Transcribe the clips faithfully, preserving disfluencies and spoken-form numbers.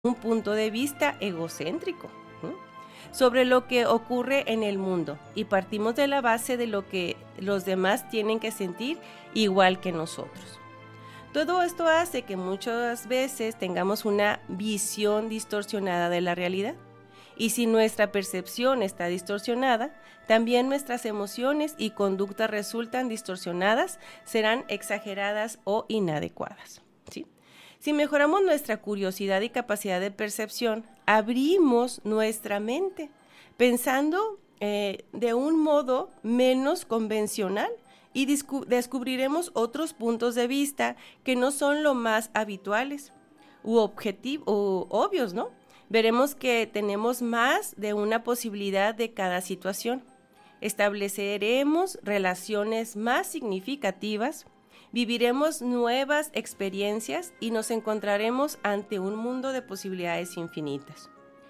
un punto de vista egocéntrico, ¿no?, sobre lo que ocurre en el mundo, y partimos de la base de lo que los demás tienen que sentir igual que nosotros. Todo esto hace que muchas veces tengamos una visión distorsionada de la realidad. Y si nuestra percepción está distorsionada, también nuestras emociones y conductas resultan distorsionadas, serán exageradas o inadecuadas, ¿sí? Si mejoramos nuestra curiosidad y capacidad de percepción, abrimos nuestra mente, pensando eh, de un modo menos convencional, y discu- descubriremos otros puntos de vista que no son lo más habituales u, objetivo, u obvios, ¿no? Veremos que tenemos más de una posibilidad de cada situación. Estableceremos relaciones más significativas, viviremos nuevas experiencias y nos encontraremos ante un mundo de posibilidades infinitas.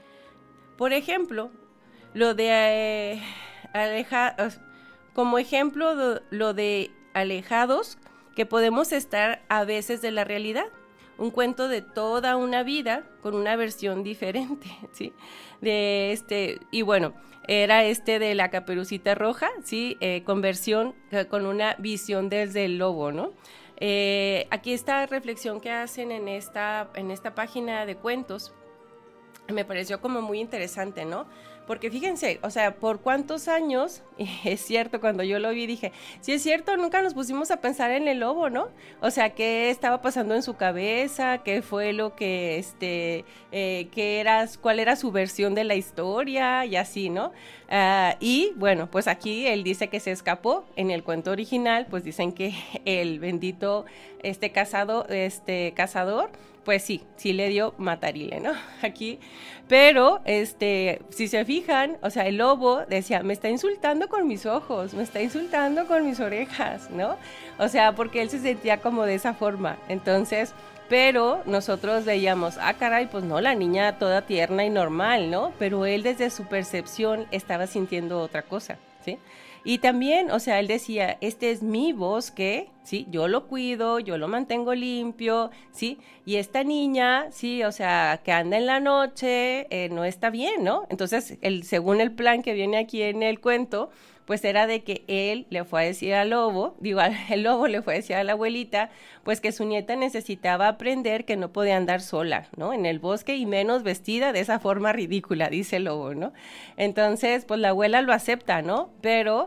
Por ejemplo, lo de eh, aleja, como ejemplo lo de alejados que podemos estar a veces de la realidad. Un cuento de toda una vida con una versión diferente, ¿sí? De este, y bueno, era este de la Caperucita Roja, ¿sí? Eh, con versión, con una visión desde el lobo, ¿no? Eh, aquí esta reflexión que hacen en esta, en esta página de cuentos me pareció como muy interesante, ¿no? Porque fíjense, o sea, por cuántos años, y es cierto, cuando yo lo vi dije, sí es cierto, nunca nos pusimos a pensar en el lobo, ¿no? O sea, qué estaba pasando en su cabeza, qué fue lo que, este, eh, qué era, cuál era su versión de la historia y así, ¿no? Uh, y bueno, pues aquí él dice que se escapó. En el cuento original, pues dicen que el bendito, este cazado, este cazador, pues sí, sí le dio matarile, ¿no? Aquí, pero, este, si se fijan, o sea, el lobo decía, me está insultando con mis ojos, me está insultando con mis orejas, ¿no? O sea, porque él se sentía como de esa forma. Entonces, pero nosotros veíamos, ah, caray, pues no, la niña toda tierna y normal, ¿no? Pero él desde su percepción estaba sintiendo otra cosa, ¿sí? Y también, o sea, él decía, este es mi bosque, ¿sí? Yo lo cuido, yo lo mantengo limpio, ¿sí? Y esta niña, sí, o sea, que anda en la noche, eh, no está bien, ¿no? Entonces, el, según el plan que viene aquí en el cuento, pues era de que él le fue a decir al lobo, digo, el lobo le fue a decir a la abuelita, pues que su nieta necesitaba aprender que no podía andar sola, ¿no? En el bosque y menos vestida de esa forma ridícula, dice el lobo, ¿no? Entonces, pues la abuela lo acepta, ¿no? Pero,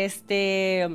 este,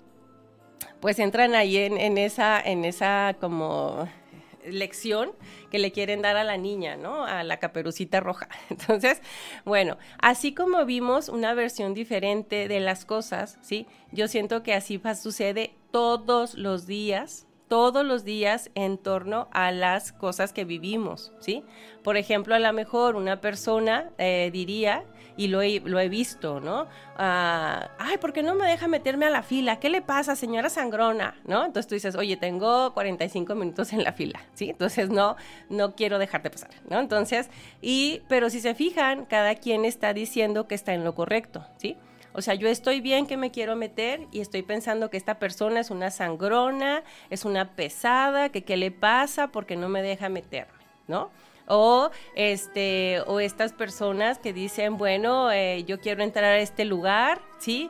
pues entran ahí en, en esa, en esa como lección que le quieren dar a la niña, ¿no? A la Caperucita Roja. Entonces, bueno, así como vimos una versión diferente de las cosas, ¿sí? Yo siento que así sucede todos los días, todos los días en torno a las cosas que vivimos, ¿sí? Por ejemplo, a lo mejor una persona eh, diría, y lo he, lo he visto, ¿no? Uh, Ay, ¿por qué no me deja meterme a la fila? ¿Qué le pasa, señora sangrona? ¿No? Entonces tú dices, oye, tengo cuarenta y cinco minutos en la fila, ¿sí? Entonces no, no quiero dejarte pasar, ¿no? Entonces, y, pero si se fijan, cada quien está diciendo que está en lo correcto, ¿sí? O sea, yo estoy bien que me quiero meter y estoy pensando que esta persona es una sangrona, es una pesada, que qué le pasa porque no me deja meterme, ¿no? O, este, o estas personas que dicen, bueno, eh, yo quiero entrar a este lugar, ¿sí?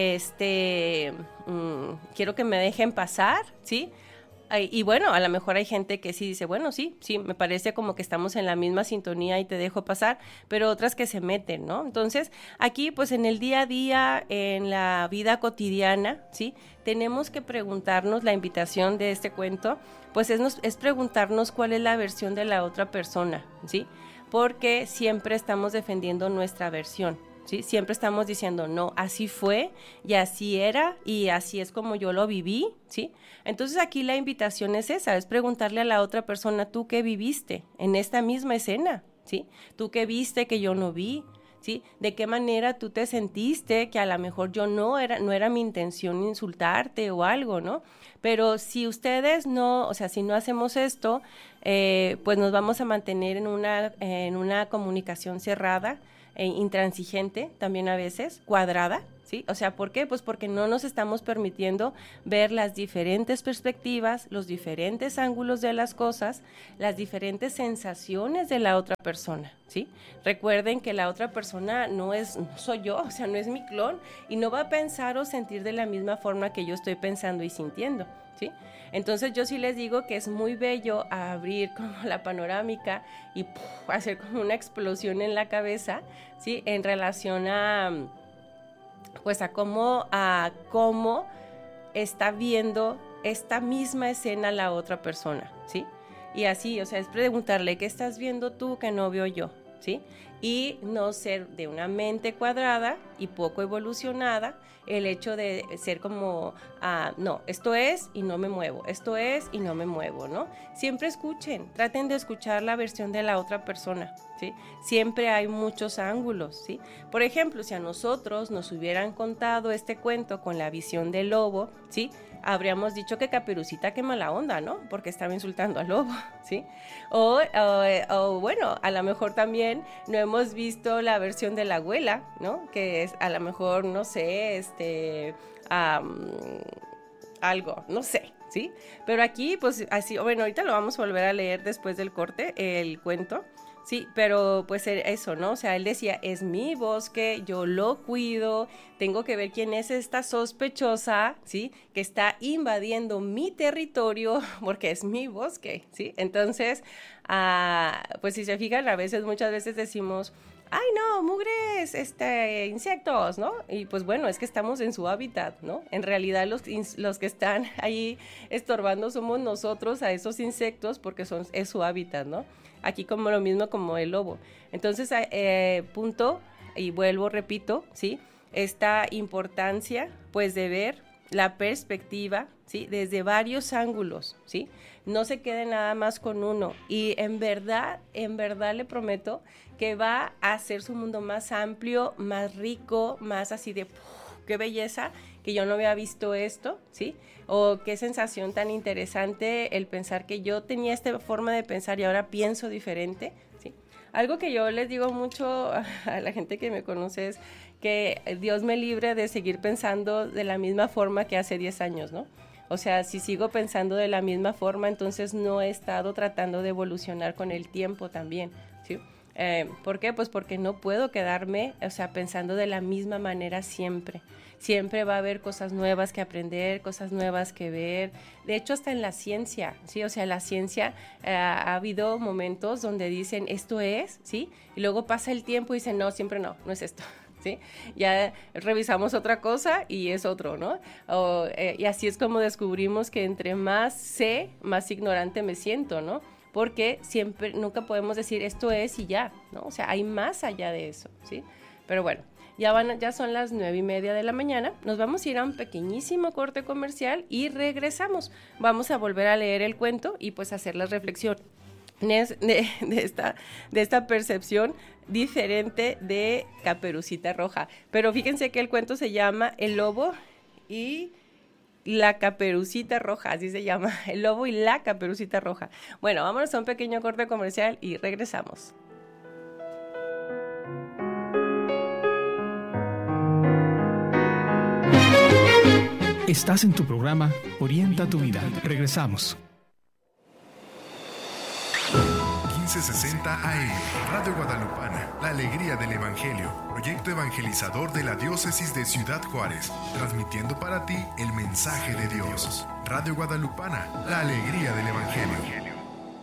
Este, mmm, quiero que me dejen pasar, ¿sí? Y bueno, a lo mejor hay gente que sí dice, bueno, sí, sí, me parece como que estamos en la misma sintonía y te dejo pasar, pero otras que se meten, ¿no? Entonces, aquí, pues en el día a día, en la vida cotidiana, ¿sí? Tenemos que preguntarnos, la invitación de este cuento, pues es, es preguntarnos cuál es la versión de la otra persona, ¿sí? Porque siempre estamos defendiendo nuestra versión, ¿sí? Siempre estamos diciendo, no, así fue y así era y así es como yo lo viví, ¿sí? Entonces aquí la invitación es esa, es preguntarle a la otra persona, ¿tú qué viviste en esta misma escena? ¿Sí? ¿Tú qué viste que yo no vi? ¿Sí? ¿De qué manera tú te sentiste que a lo mejor yo no era, no era mi intención insultarte o algo, ¿no? Pero si ustedes no, o sea, si no hacemos esto, eh, pues nos vamos a mantener en una, en una comunicación cerrada, eh, intransigente también a veces, cuadrada, ¿sí? O sea, ¿por qué? Pues porque no nos estamos permitiendo ver las diferentes perspectivas, los diferentes ángulos de las cosas, las diferentes sensaciones de la otra persona, ¿sí? Recuerden que la otra persona no es, no soy yo, o sea, no es mi clon y no va a pensar o sentir de la misma forma que yo estoy pensando y sintiendo, ¿sí? Entonces yo sí les digo que es muy bello abrir como la panorámica y ¡puf! Hacer como una explosión en la cabeza, ¿sí? En relación a, pues a cómo, a cómo está viendo esta misma escena la otra persona, ¿sí? Y así, o sea, es preguntarle, ¿qué estás viendo tú que no veo yo? ¿Sí? Y no ser de una mente cuadrada y poco evolucionada, el hecho de ser como, ah, no, esto es y no me muevo, esto es y no me muevo, ¿no? Siempre escuchen, traten de escuchar la versión de la otra persona, ¿sí? Siempre hay muchos ángulos, ¿sí? Por ejemplo, si a nosotros nos hubieran contado este cuento con la visión del lobo, ¿sí? Habríamos dicho que Caperucita qué mala onda, ¿no? Porque estaba insultando al lobo, ¿sí? O, o, o bueno, a lo mejor también no hemos visto la versión de la abuela, ¿no? Que es a lo mejor, no sé, este, um, algo, no sé, ¿sí? Pero aquí, pues así, bueno, ahorita lo vamos a volver a leer después del corte, el cuento. Sí, pero pues eso, ¿no? O sea, él decía, es mi bosque, yo lo cuido, tengo que ver quién es esta sospechosa, ¿sí? Que está invadiendo mi territorio porque es mi bosque, ¿sí? Entonces, uh, pues si se fijan, a veces, muchas veces decimos, ay, no, mugres, este, insectos, ¿no? Y pues bueno, es que estamos en su hábitat, ¿no? En realidad los, los que están ahí estorbando somos nosotros a esos insectos porque son, es su hábitat, ¿no? Aquí como lo mismo como el lobo. Entonces, eh, punto, y vuelvo, repito, ¿sí? Esta importancia, pues, de ver la perspectiva, ¿sí? Desde varios ángulos, ¿sí? No se quede nada más con uno. Y en verdad, en verdad le prometo que va a hacer su mundo más amplio, más rico, más así de, ¡puf! ¡Qué belleza! Que yo no había visto esto, ¿sí? O qué sensación tan interesante el pensar que yo tenía esta forma de pensar y ahora pienso diferente, ¿sí? Algo que yo les digo mucho a la gente que me conoce es que Dios me libre de seguir pensando de la misma forma que hace diez años, ¿no? O sea, si sigo pensando de la misma forma, entonces no he estado tratando de evolucionar con el tiempo también, ¿sí? Eh, ¿Por qué? Pues porque no puedo quedarme, o sea, pensando de la misma manera siempre. Siempre va a haber cosas nuevas que aprender, cosas nuevas que ver. De hecho, hasta en la ciencia, ¿sí? O sea, la ciencia, eh, ha habido momentos donde dicen, esto es, ¿sí? Y luego pasa el tiempo y dicen, no, siempre no, no es esto, ¿sí? Ya revisamos otra cosa y es otro, ¿no? O, eh, y así es como descubrimos que entre más sé, más ignorante me siento, ¿no? Porque siempre, nunca podemos decir esto es y ya, ¿no? O sea, hay más allá de eso, ¿sí? Pero bueno, ya, van, ya son las nueve y media de la mañana, nos vamos a ir a un pequeñísimo corte comercial y regresamos. Vamos a volver a leer el cuento y pues hacer las reflexiones de, de, esta, de esta percepción diferente de Caperucita Roja. Pero fíjense que el cuento se llama El lobo y la Caperucita Roja, así se llama, El lobo y la Caperucita Roja. Bueno, vámonos a un pequeño corte comercial y regresamos. Estás en tu programa Orienta tu Vida. Regresamos. quince sesenta A M, Radio Guadalupana, la alegría del Evangelio, proyecto evangelizador de la diócesis de Ciudad Juárez, transmitiendo para ti el mensaje de Dios. Radio Guadalupana, la alegría del Evangelio.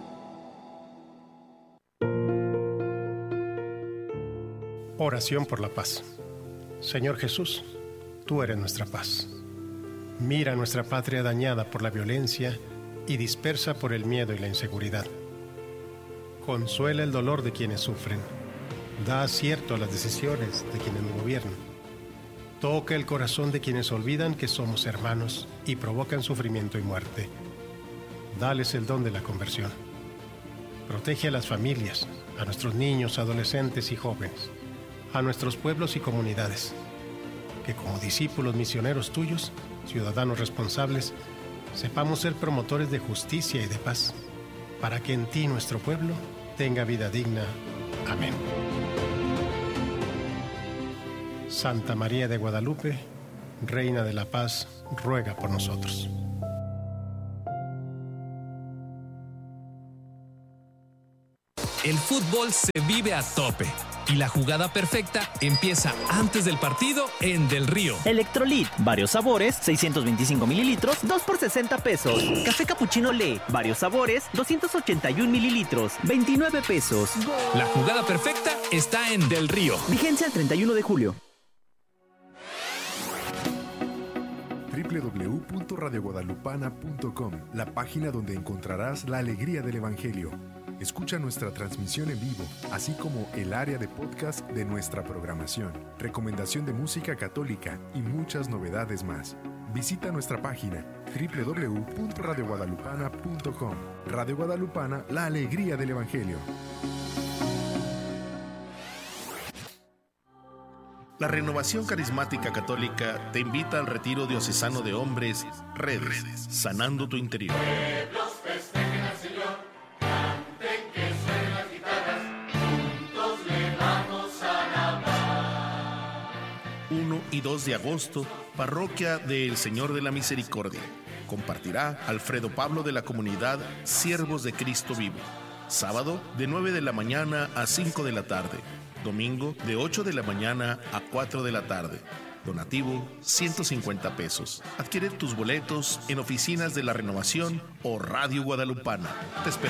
Oración por la paz. Señor Jesús, tú eres nuestra paz. Mira nuestra patria dañada por la violencia y dispersa por el miedo y la inseguridad. Consuela el dolor de quienes sufren. Da acierto a las decisiones de quienes nos gobiernan. Toca el corazón de quienes olvidan que somos hermanos y provocan sufrimiento y muerte. Dales el don de la conversión. Protege a las familias, a nuestros niños, adolescentes y jóvenes, a nuestros pueblos y comunidades. Que como discípulos misioneros tuyos, ciudadanos responsables, sepamos ser promotores de justicia y de paz, para que en ti nuestro pueblo tenga vida digna. Amén. Santa María de Guadalupe, Reina de la Paz, ruega por nosotros. El fútbol se vive a tope y la jugada perfecta empieza antes del partido en Del Río. Electrolit, varios sabores, seiscientos veinticinco mililitros, dos por sesenta pesos. Café Cappuccino Le, varios sabores, doscientos ochenta y un mililitros, veintinueve pesos. La jugada perfecta está en Del Río. Vigencia el treinta y uno de julio. doble u doble u doble u punto radio guadalupana punto com, la página donde encontrarás la alegría del Evangelio. Escucha nuestra transmisión en vivo, así como el área de podcast de nuestra programación, recomendación de música católica y muchas novedades más. Visita nuestra página doble u doble u doble u punto radio guadalupana punto com. Radio Guadalupana, la alegría del Evangelio. La Renovación Carismática Católica te invita al retiro diocesano de hombres, Redes, sanando tu interior. uno y dos de agosto, Parroquia del Señor de la Misericordia. Compartirá Alfredo Pablo de la comunidad Siervos de Cristo Vivo. Sábado, de nueve de la mañana a cinco de la tarde. Domingo, de ocho de la mañana a cuatro de la tarde. Donativo, ciento cincuenta pesos. Adquiere tus boletos en oficinas de la Renovación o Radio Guadalupana. Te esperamos.